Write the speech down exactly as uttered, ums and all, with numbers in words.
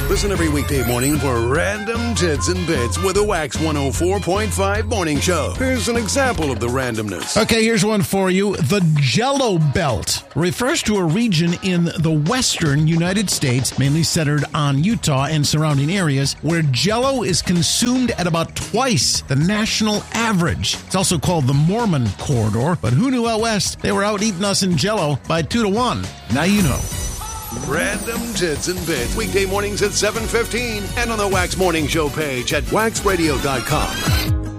Listen every weekday morning for Random Tits and Bits with the Wax one oh four point five Morning Show. Here's an example of the randomness. Okay, here's one for you. The Jello Belt refers to a region in the western United States, mainly centered on Utah and surrounding areas, where Jello is consumed at about twice the national average. It's also called the Mormon Corridor, but who knew out west they were out eating us in Jello by two to one? Now you know. Random Tits and Bits, weekday mornings at seven fifteen and on the Wax Morning Show page at wax radio dot com.